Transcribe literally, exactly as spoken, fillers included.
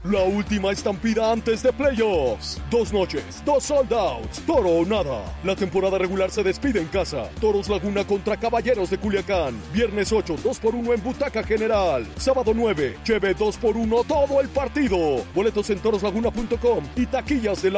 La última estampida antes de playoffs. Dos noches, dos sold outs. Toro o nada. La temporada regular se despide en casa. Toros Laguna contra Caballeros de Culiacán. Viernes ocho, dos por uno en Butaca General. Sábado nueve, lleve dos por uno todo el partido. Boletos en toros laguna punto com y taquillas de la